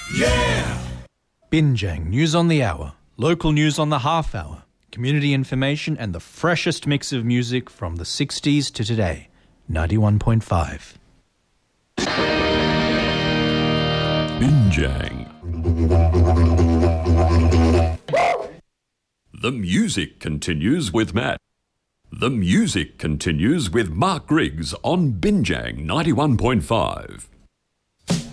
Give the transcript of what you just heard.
Binjang News on the Hour, local news on the half hour, community information and the freshest mix of music from the 60s to today. 91.5. Binjang. The music continues with Matt. The music continues with Mark Griggs on Binjang 91.5.